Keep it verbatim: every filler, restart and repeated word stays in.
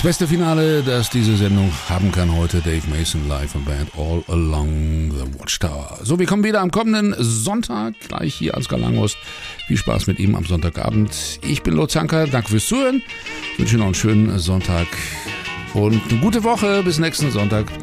Das beste Finale, das diese Sendung haben kann heute, Dave Mason live und Band All Along the Watchtower. So, wir kommen wieder am kommenden Sonntag, gleich hier ans Galangos. Viel Spaß mit ihm am Sonntagabend. Ich bin Lutz Zanker, danke fürs Zuhören. Ich wünsche noch einen schönen Sonntag und eine gute Woche. Bis nächsten Sonntag.